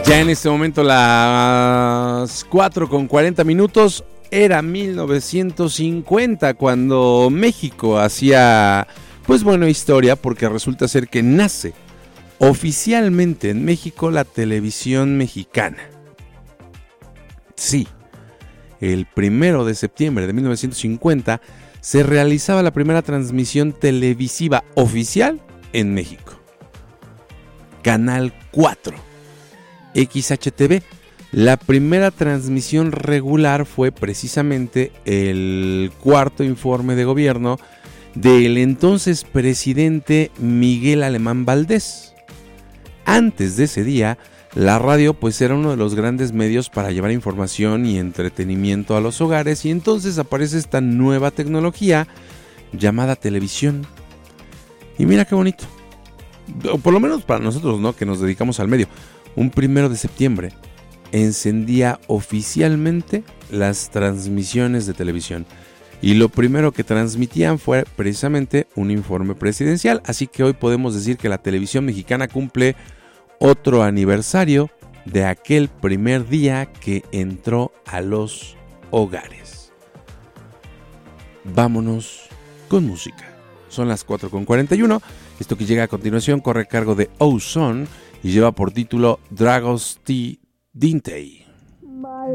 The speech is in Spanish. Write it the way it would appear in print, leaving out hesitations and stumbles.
Ya en este momento las 4:40. Era 1950 cuando México hacía, pues bueno, historia, porque resulta ser que nace oficialmente en México la televisión mexicana. Sí, el 1 de septiembre de 1950 se realizaba la primera transmisión televisiva oficial en México. Canal 4, XHTV. La primera transmisión regular fue precisamente el cuarto informe de gobierno del entonces presidente Miguel Alemán Valdés. Antes de ese día, la radio pues era uno de los grandes medios para llevar información y entretenimiento a los hogares, y entonces aparece esta nueva tecnología llamada televisión. Y mira qué bonito, o por lo menos para nosotros, ¿no?, que nos dedicamos al medio. Un 1 de septiembre encendía oficialmente las transmisiones de televisión, y lo primero que transmitían fue precisamente un informe presidencial. Así que hoy podemos decir que la televisión mexicana cumple otro aniversario de aquel primer día que entró a los hogares. Vámonos con música. Son las 4:41. Esto que llega a continuación corre a cargo de Ozone y lleva por título Dragos T. Dintei.